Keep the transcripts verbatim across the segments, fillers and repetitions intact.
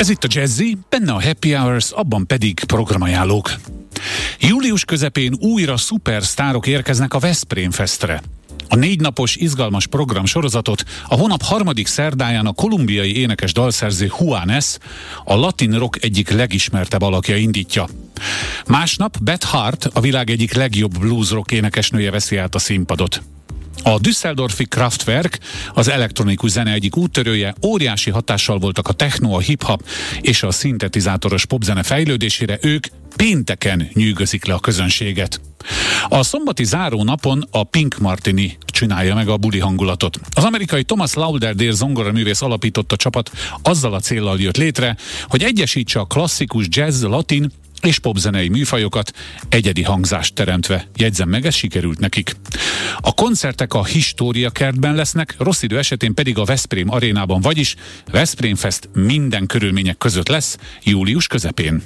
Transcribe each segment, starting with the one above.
Ez itt a Jazzy, benne a Happy Hours, abban pedig programajánlók. Július közepén újra szupersztárok érkeznek a Veszprém Festre. A négy napos izgalmas program sorozatot a hónap harmadik szerdáján a kolumbiai énekes dalszerző Juanes, a latin rock egyik legismertebb alakja indítja. Másnap Beth Hart, a világ egyik legjobb blues rock énekesnője veszi át a színpadot. A düsseldorfi Kraftwerk, az elektronikus zene egyik úttörője, óriási hatással voltak a techno, a hip-hop és a szintetizátoros popzene fejlődésére, ők pénteken nyűgözik le a közönséget. A szombati záró napon a Pink Martini csinálja meg a buli hangulatot. Az amerikai Thomas Lauderdale zongoraművész alapította csapat azzal a céllal jött létre, hogy egyesítse a klasszikus jazz, latin és popzenei műfajokat, egyedi hangzást teremtve. Jegyzem meg, ez sikerült nekik. A koncertek a História kertben lesznek, rossz idő esetén pedig a Veszprém arénában, vagyis Veszprém Fest minden körülmények között lesz július közepén.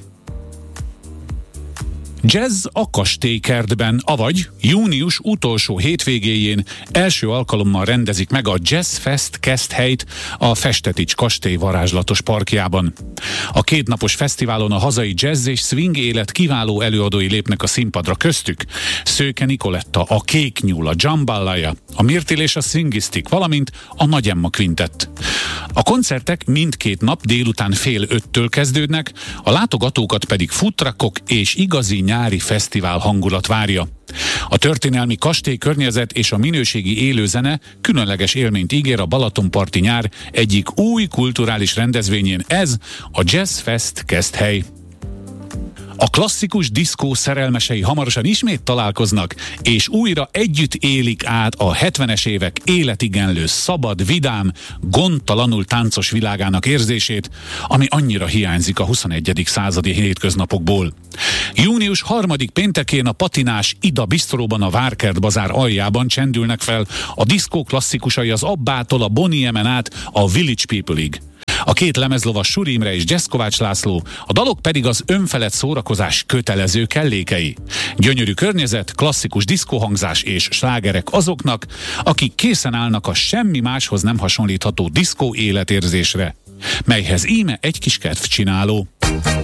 Jazz a Kastélykertben, avagy június utolsó hétvégéjén első alkalommal rendezik meg a Jazz Fest Keszthelyt a Festetics kastély varázslatos parkjában. A kétnapos fesztiválon a hazai jazz és swing élet kiváló előadói lépnek a színpadra, köztük Szőke Nikoletta, a Kék Nyúl, a Jambalaya, a Mirtil és a Szingisztik, valamint a Nagy Emma Quintett. A koncertek mindkét nap délután fél öttől kezdődnek, a látogatókat pedig futrakok és igazi nyári fesztivál hangulat várja. A történelmi kastély környezet és a minőségi élőzene különleges élményt ígér a Balatonparti nyár egyik új kulturális rendezvényén, ez a Jazz Fest Keszthely. A klasszikus diszkó szerelmesei hamarosan ismét találkoznak, és újra együtt élik át a hetvenes évek életigenlő, szabad, vidám, gondtalanul táncos világának érzését, ami annyira hiányzik a huszonegyedik századi hétköznapokból. Június harmadik péntekén a patinás Ida Bistróban, a Várkert bazár aljában csendülnek fel a diszkó klasszikusai az Abbától a Bonnie M-en át a Village People-ig. A két lemezlovas Suri Imre és Jazz Kovács László, a dalok pedig az önfelett szórakozás kötelező kellékei. Gyönyörű környezet, klasszikus diszkóhangzás és slágerek azoknak, akik készen állnak a semmi máshoz nem hasonlítható diszkó életérzésre, melyhez íme egy kis kedvcsináló.